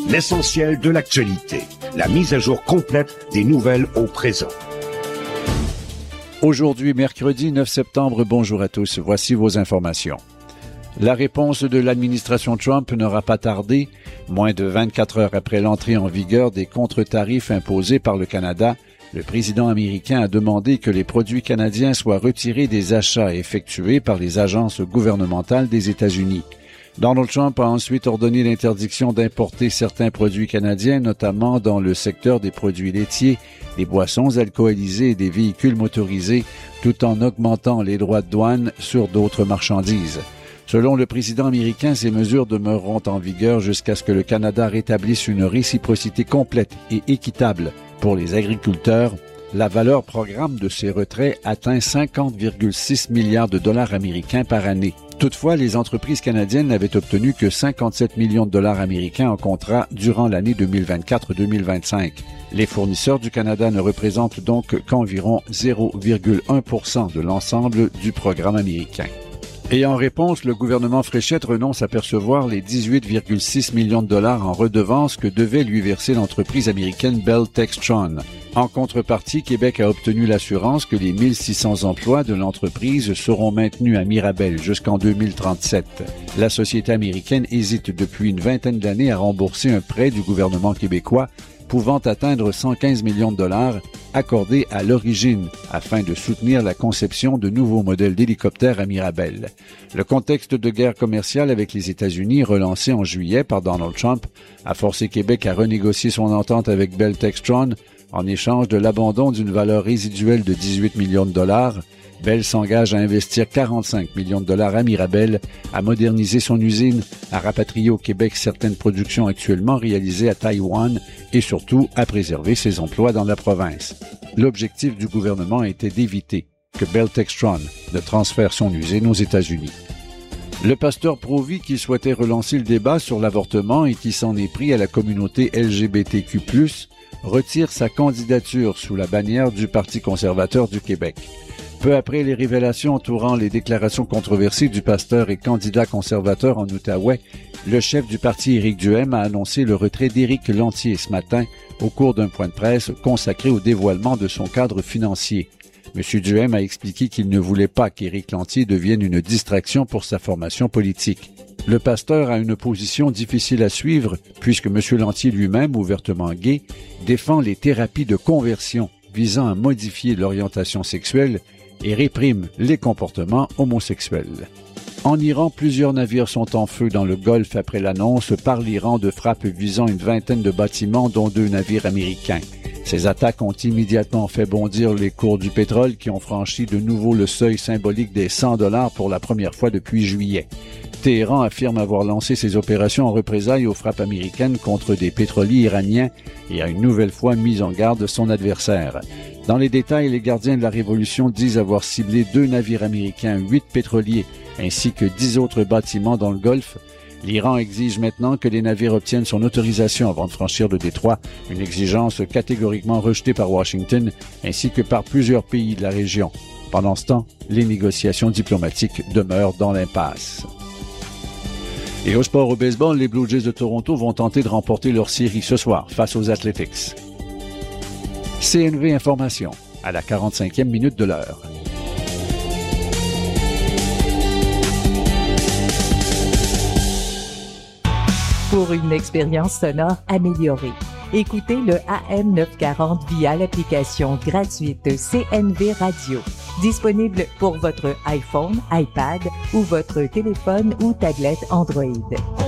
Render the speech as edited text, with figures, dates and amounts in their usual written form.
L'essentiel de l'actualité. La mise à jour complète des nouvelles au présent. Aujourd'hui, mercredi 9 septembre, bonjour à tous. Voici vos informations. La réponse de l'administration Trump n'aura pas tardé. Moins de 24 heures après l'entrée en vigueur des contre-tarifs imposés par le Canada, le président américain a demandé que les produits canadiens soient retirés des achats effectués par les agences gouvernementales des États-Unis. Donald Trump a ensuite ordonné l'interdiction d'importer certains produits canadiens, notamment dans le secteur des produits laitiers, des boissons alcoolisées et des véhicules motorisés, tout en augmentant les droits de douane sur d'autres marchandises. Selon le président américain, ces mesures demeureront en vigueur jusqu'à ce que le Canada rétablisse une réciprocité complète et équitable pour les agriculteurs. La valeur programme de ces retraits atteint 50,6 milliards de dollars américains par année. Toutefois, les entreprises canadiennes n'avaient obtenu que 57 millions de dollars américains en contrat durant l'année 2024-2025. Les fournisseurs du Canada ne représentent donc qu'environ 0,1% de l'ensemble du programme américain. Et en réponse, le gouvernement Fréchette renonce à percevoir les 18,6 millions de dollars en redevances que devait lui verser l'entreprise américaine Bell Textron. En contrepartie, Québec a obtenu l'assurance que les 1600 emplois de l'entreprise seront maintenus à Mirabel jusqu'en 2037. La société américaine hésite depuis une vingtaine d'années à rembourser un prêt du gouvernement québécois pouvant atteindre 115 millions de dollars accordés à l'origine afin de soutenir la conception de nouveaux modèles d'hélicoptères à Mirabel. Le contexte de guerre commerciale avec les États-Unis, relancé en juillet par Donald Trump, a forcé Québec à renégocier son entente avec Bell Textron en échange de l'abandon d'une valeur résiduelle de 18 millions de dollars. Bell s'engage à investir 45 millions de dollars à Mirabel, à moderniser son usine, à rapatrier au Québec certaines productions actuellement réalisées à Taïwan et surtout à préserver ses emplois dans la province. L'objectif du gouvernement était d'éviter que Bell Textron ne transfère son usine aux États-Unis. Le pasteur pro-vie qui souhaitait relancer le débat sur l'avortement et qui s'en est pris à la communauté LGBTQ+, retire sa candidature sous la bannière du Parti conservateur du Québec. Peu après les révélations entourant les déclarations controversées du pasteur et candidat conservateur en Outaouais, le chef du parti Éric Duhaime a annoncé le retrait d'Éric Lantier ce matin au cours d'un point de presse consacré au dévoilement de son cadre financier. M. Duhaime a expliqué qu'il ne voulait pas qu'Éric Lantier devienne une distraction pour sa formation politique. Le pasteur a une position difficile à suivre puisque M. Lantier lui-même, ouvertement gay, défend les thérapies de conversion visant à modifier l'orientation sexuelle et réprime les comportements homosexuels. En Iran, plusieurs navires sont en feu dans le Golfe après l'annonce par l'Iran de frappes visant une vingtaine de bâtiments, dont 2 navires américains. Ces attaques ont immédiatement fait bondir les cours du pétrole qui ont franchi de nouveau le seuil symbolique des $100 pour la première fois depuis juillet. Téhéran affirme avoir lancé ses opérations en représailles aux frappes américaines contre des pétroliers iraniens et a une nouvelle fois mis en garde son adversaire. Dans les détails, les gardiens de la Révolution disent avoir ciblé 2 navires américains, 8 pétroliers, ainsi que 10 autres bâtiments dans le Golfe. L'Iran exige maintenant que les navires obtiennent son autorisation avant de franchir le détroit, une exigence catégoriquement rejetée par Washington, ainsi que par plusieurs pays de la région. Pendant ce temps, les négociations diplomatiques demeurent dans l'impasse. Et au sport au baseball, les Blue Jays de Toronto vont tenter de remporter leur série ce soir face aux Athletics. CNV Information, à la 45e minute de l'heure. Pour une expérience sonore améliorée, écoutez le AM 940 via l'application gratuite CNV Radio, disponible pour votre iPhone, iPad ou votre téléphone ou tablette Android.